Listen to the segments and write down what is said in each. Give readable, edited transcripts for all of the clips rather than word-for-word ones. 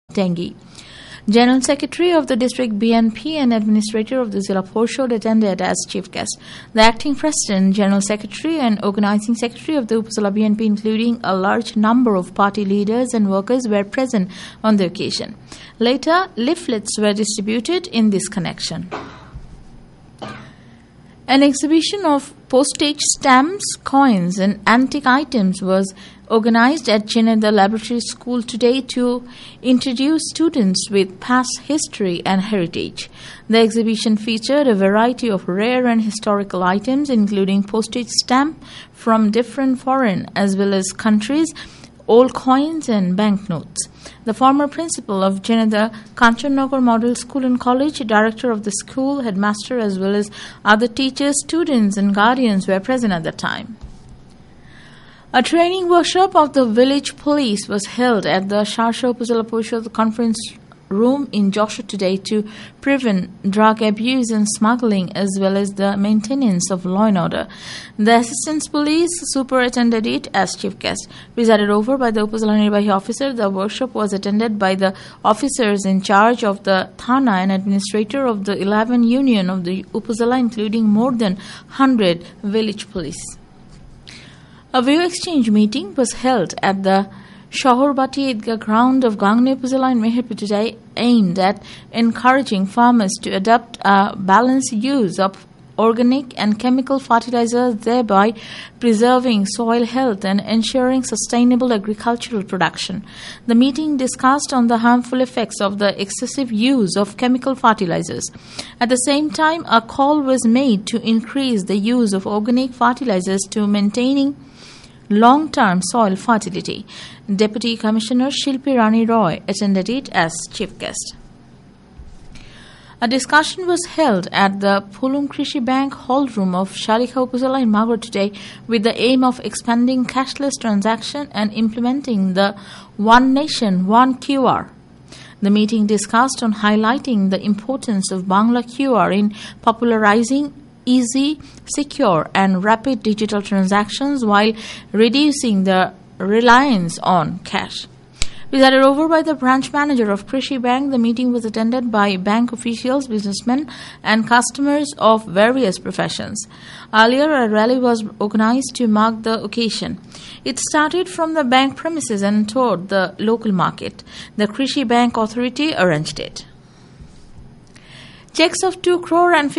Tengi. General Secretary of the District BNP and Administrator of the Zilla Porshod attended as chief guest. The acting President, General Secretary and Organizing Secretary of the Upazila BNP, including a large number of party leaders and workers, were present on the occasion. Later, leaflets were distributed in this connection. An exhibition of postage stamps, coins and antique items was organized at Cheneda Laboratory School today to introduce students with past history and heritage. The exhibition featured a variety of rare and historical items, including postage stamps from different foreign as well as countries, old coins and banknotes. The former principal of Cheneda Kanchannagar Model School and College, director of the school, headmaster as well as other teachers, students and guardians were present at the time. A training workshop of the village police was held at the Sharsha Upazila Porishad conference room in Joshua today to prevent drug abuse and smuggling as well as the maintenance of law and order. The assistant police super attended it as chief guest. Presided over by the Upazila Nirbahi officer, the workshop was attended by the officers in charge of the Thana and administrator of the 11 union of the Upazila, including more than 100 village police. A view exchange meeting was held at the Shohorbati Idgah ground of Gangne Upazila in Meherpur today, aimed at encouraging farmers to adopt a balanced use of organic and chemical fertilizers, thereby preserving soil health and ensuring sustainable agricultural production. The meeting discussed on the harmful effects of the excessive use of chemical fertilizers. At the same time, a call was made to increase the use of organic fertilizers to maintaining long-term soil fertility. Deputy Commissioner Shilpi Rani Roy attended it as chief guest. A discussion was held at the Phulung Krishi Bank hall room of Shalikha Upazila in Magra today with the aim of expanding cashless transaction and implementing the One Nation, One QR. The meeting discussed on highlighting the importance of Bangla QR in popularizing easy, secure and rapid digital transactions while reducing the reliance on cash. Presided over by the branch manager of Krishi Bank, the meeting was attended by bank officials, businessmen and customers of various professions. Earlier, a rally was organized to mark the occasion. It started from the bank premises and toured the local market. The Krishi Bank Authority arranged it. Checks of 2 crore and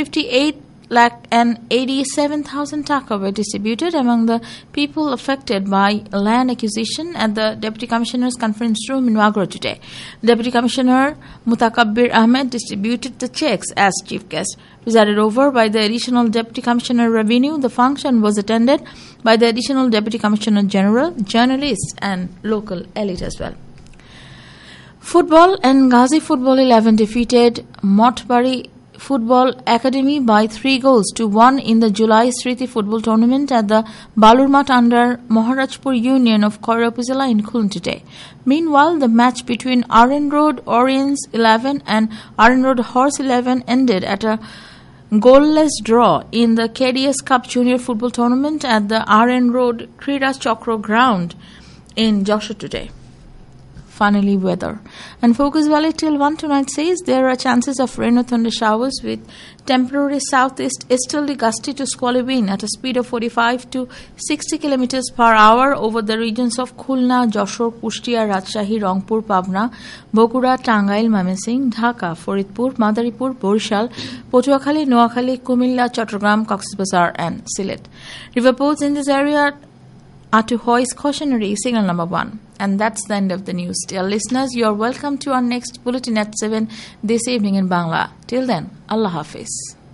58,87,000 taka were distributed among the people affected by land acquisition at the Deputy Commissioner's conference room in Magra today. Deputy Commissioner Mutakabbir Ahmed distributed the checks as chief guest. Presided over by the Additional Deputy Commissioner Revenue, the function was attended by the Additional Deputy Commissioner General, journalists and local elite as well. Football and Ghazi Football 11 defeated Motbari Football Academy by 3-1 in the July Sriti Football Tournament at the Balurmat under Maharajpur Union of Koira Upazila in Khulna today. Meanwhile, the match between RN Road Oriens 11 and RN Road Horse 11 ended at a goalless draw in the KDS Cup Junior Football Tournament at the RN Road Krida Chokro ground in Joshua today. Finally, weather. And Focus Valley till 1 tonight says there are chances of rain or thunder showers with temporary southeast easterly gusty to squally wind at a speed of 45 to 60 km per hour over the regions of Khulna, Joshor, Kushtia, Rajshahi, Rangpur, Pabna, Bokura, Tangail, Mamensingh, Dhaka, Faridpur, Madaripur, Borishal, Potuakhali, Noakhali, Kumilla, Chattogram, Cox's Bazar and Sylhet. River ports in this area are to hoist cautionary signal number 1. And that's the end of the news. Dear listeners, you are welcome to our next bulletin at 7 this evening in Bangla. Till then, Allah Hafiz.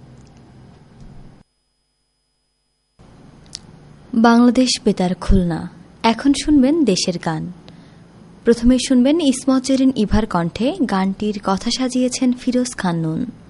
Bangladesh বেতার খুলনা এখন শুনবেন দেশের গান প্রথমে শুনবেন ইসমত জেরিন ইভার কণ্ঠে গানটির কথা সাজিয়েছেন ফিরোজ খান নুন